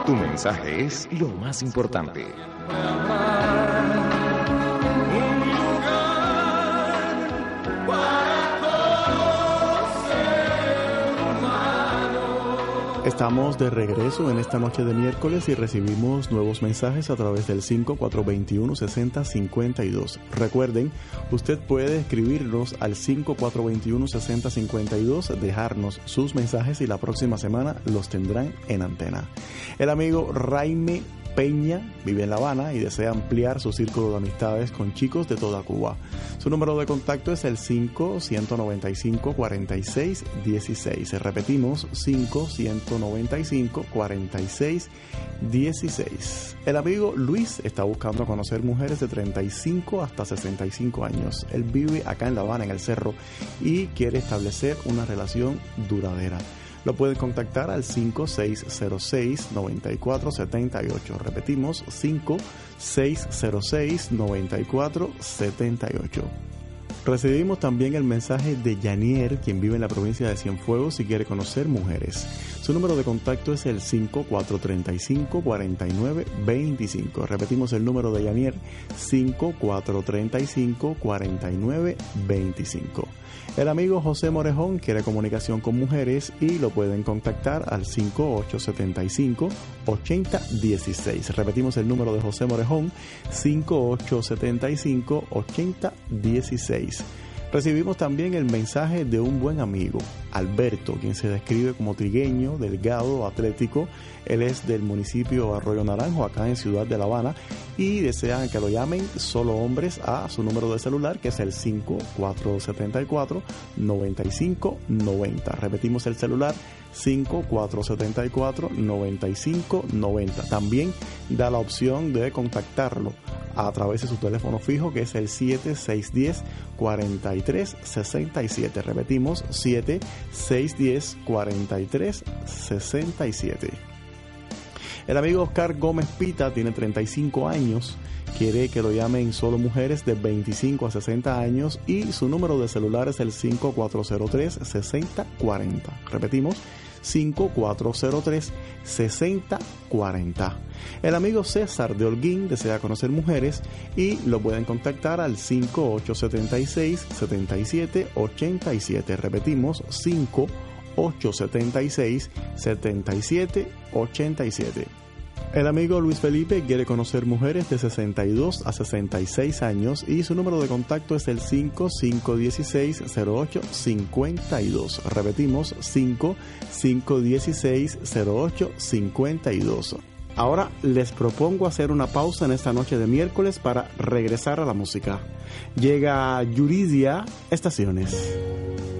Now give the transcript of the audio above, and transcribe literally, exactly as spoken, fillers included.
Tu mensaje es lo más importante. Estamos de regreso en esta noche de miércoles y recibimos nuevos mensajes a través del cinco cuatro dos uno, seis cero cinco dos. Recuerden, usted puede escribirnos al cinco cuatro dos uno, seis cero cinco dos, dejarnos sus mensajes y la próxima semana los tendrán en antena. El amigo Raime Peña vive en La Habana y desea ampliar su círculo de amistades con chicos de toda Cuba. Su número de contacto es el cinco, ciento noventa y cinco, cuarenta y seis, dieciséis. Repetimos, cinco, ciento noventa y cinco, cuarenta y seis, dieciséis. El amigo Luis está buscando conocer mujeres de treinta y cinco hasta sesenta y cinco años. Él vive acá en La Habana, en el Cerro, y quiere establecer una relación duradera. Lo pueden contactar al cinco seis cero seis, nueve cuatro siete ocho. Repetimos, cinco seis cero seis, nueve cuatro siete ocho. Recibimos también el mensaje de Yanier, quien vive en la provincia de Cienfuegos y quiere conocer mujeres. Su número de contacto es el cinco cuatro tres cinco, cuatro nueve dos cinco. Repetimos el número de Yanier, cinco cuatro tres cinco, cuatro nueve dos cinco. El amigo José Morejón quiere comunicación con mujeres y lo pueden contactar al cinco ocho siete cinco, ocho cero uno seis. Repetimos el número de José Morejón, cinco ocho siete cinco, ocho cero uno seis. Recibimos también el mensaje de un buen amigo, Alberto, quien se describe como trigueño, delgado, atlético. Él es del municipio de Arroyo Naranjo, acá en Ciudad de La Habana, y desean que lo llamen solo hombres a su número de celular, que es el cinco cuatro siete cuatro, nueve cinco nueve cero. Repetimos el celular, cinco cuatro siete cuatro, nueve cinco nueve cero. También da la opción de contactarlo a través de su teléfono fijo, que es el siete seis uno cero, cuatro tres seis siete. Repetimos, siete seis uno cero, cuatro tres seis siete. El amigo Oscar Gómez Pita tiene treinta y cinco años, quiere que lo llamen solo mujeres de veinticinco a sesenta años y su número de celular es el cinco cuatro cero tres, seis cero cuatro cero. Repetimos, cinco cuatro cero tres, seis cero cuatro cero. El amigo César de Holguín desea conocer mujeres y lo pueden contactar al cinco ocho siete seis, siete siete ocho siete. Repetimos, cinco ocho siete seis, siete siete ocho siete. El amigo Luis Felipe quiere conocer mujeres de sesenta y dos a sesenta y seis años y su número de contacto es el cinco cinco uno seis, cero ocho cinco dos. Repetimos, cinco cinco uno seis, cero ocho cinco dos. Ahora les propongo hacer una pausa en esta noche de miércoles para regresar a la música. Llega Yuridia Estaciones.